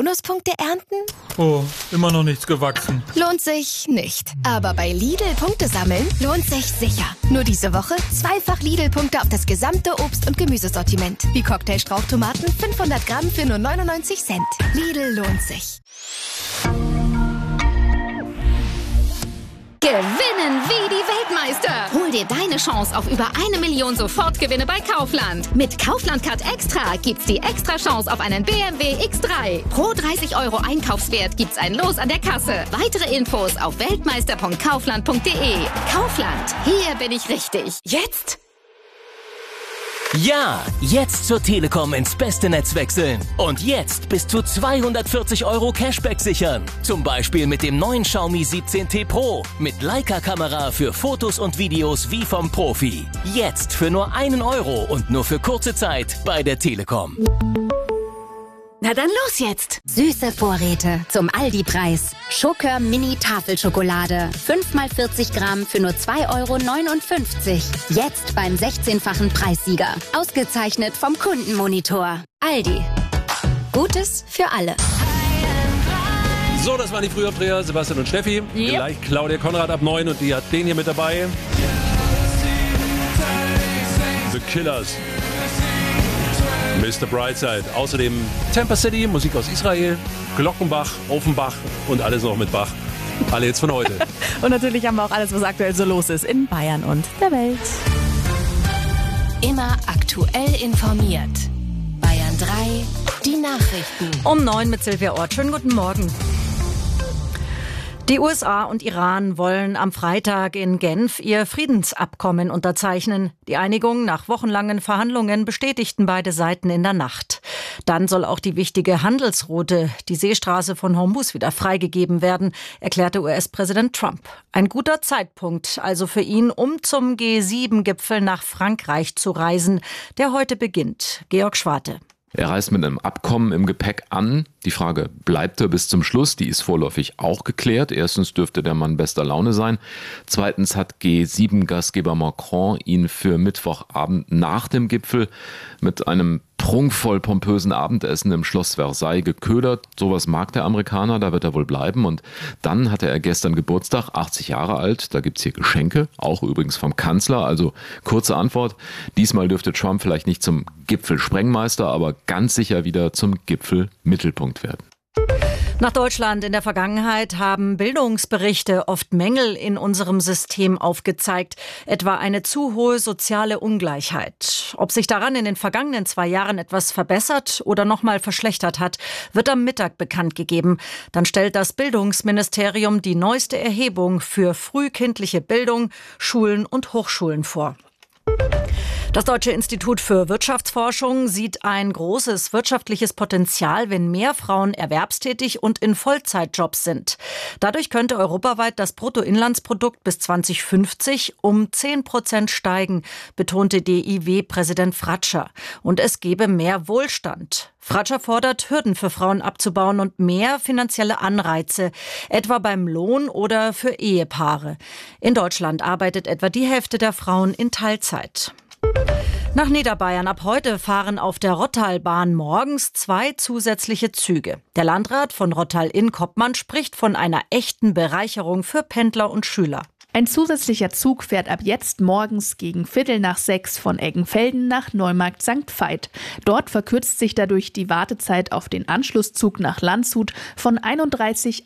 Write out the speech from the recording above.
Bonuspunkte ernten? Oh, immer noch nichts gewachsen. Lohnt sich nicht. Aber bei Lidl Punkte sammeln lohnt sich sicher. Nur diese Woche 2-fach Lidl-Punkte auf das gesamte Obst- und Gemüsesortiment. Wie Cocktailstrauchtomaten 500 Gramm für nur 99 Cent. Lidl lohnt sich. Gewinnen wie die Weltmeister. Hol dir deine Chance auf über 1 Million Sofortgewinne bei Kaufland. Mit Kaufland Card Extra gibt's die extra Chance auf einen BMW X3. Pro 30 € Einkaufswert gibt's ein Los an der Kasse. Weitere Infos auf weltmeister.kaufland.de. Kaufland, hier bin ich richtig. Jetzt? Ja, jetzt zur Telekom ins beste Netz wechseln. Und jetzt bis zu 240 € Cashback sichern. Zum Beispiel mit dem neuen Xiaomi 17T Pro. Mit Leica-Kamera für Fotos und Videos wie vom Profi. Jetzt für nur 1 € und nur für kurze Zeit bei der Telekom. Na dann los jetzt. Süße Vorräte zum Aldi-Preis. Schokör Mini Tafelschokolade. 5x40 Gramm für nur 2,59 €. Jetzt beim 16-fachen Preissieger. Ausgezeichnet vom Kundenmonitor. Aldi. Gutes für alle. So, das waren die Frühaufdreher, Sebastian und Steffi. Yep. Gleich Claudia Konrad ab 9 und die hat den hier mit dabei. The Killers. Mr. Brightside. Außerdem Tampa City, Musik aus Israel, Glockenbach, Offenbach und alles noch mit Bach. Alle jetzt von heute. Und natürlich haben wir auch alles, was aktuell so los ist in Bayern und der Welt. Immer aktuell informiert. Bayern 3, die Nachrichten. Um 9 mit Silvia Ort. Schönen guten Morgen. Die USA und Iran wollen am Freitag in Genf ihr Friedensabkommen unterzeichnen. Die Einigung nach wochenlangen Verhandlungen bestätigten beide Seiten in der Nacht. Dann soll auch die wichtige Handelsroute, die Seestraße von Hormuz, wieder freigegeben werden, erklärte US-Präsident Trump. Ein guter Zeitpunkt also für ihn, um zum G7-Gipfel nach Frankreich zu reisen, der heute beginnt. Georg Schwarte. Er reist mit einem Abkommen im Gepäck an. Die Frage, bleibt er bis zum Schluss? Die ist vorläufig auch geklärt. Erstens dürfte der Mann bester Laune sein. Zweitens hat G7-Gastgeber Macron ihn für Mittwochabend nach dem Gipfel mit einem prunkvoll pompösen Abendessen im Schloss Versailles geködert. Sowas mag der Amerikaner, da wird er wohl bleiben. Und dann hatte er gestern Geburtstag, 80 Jahre alt. Da gibt's hier Geschenke, auch übrigens vom Kanzler. Also kurze Antwort, diesmal dürfte Trump vielleicht nicht zum Gipfelsprengmeister, aber ganz sicher wieder zum Gipfelmittelpunkt werden. Nach Deutschland in der Vergangenheit haben Bildungsberichte oft Mängel in unserem System aufgezeigt, etwa eine zu hohe soziale Ungleichheit. Ob sich daran in den vergangenen 2 Jahren etwas verbessert oder nochmal verschlechtert hat, wird am Mittag bekannt gegeben. Dann stellt das Bildungsministerium die neueste Erhebung für frühkindliche Bildung, Schulen und Hochschulen vor. Das Deutsche Institut für Wirtschaftsforschung sieht ein großes wirtschaftliches Potenzial, wenn mehr Frauen erwerbstätig und in Vollzeitjobs sind. Dadurch könnte europaweit das Bruttoinlandsprodukt bis 2050 um 10% steigen, betonte DIW-Präsident Fratscher. Und es gebe mehr Wohlstand. Fratscher fordert, Hürden für Frauen abzubauen und mehr finanzielle Anreize, etwa beim Lohn oder für Ehepaare. In Deutschland arbeitet etwa die Hälfte der Frauen in Teilzeit. Nach Niederbayern ab heute fahren auf der Rottalbahn morgens 2 zusätzliche Züge. Der Landrat von Rottal-Inn-Koppmann spricht von einer echten Bereicherung für Pendler und Schüler. Ein zusätzlicher Zug fährt ab jetzt morgens gegen 5:45 von Eggenfelden nach Neumarkt St. Veit. Dort verkürzt sich dadurch die Wartezeit auf den Anschlusszug nach Landshut von 31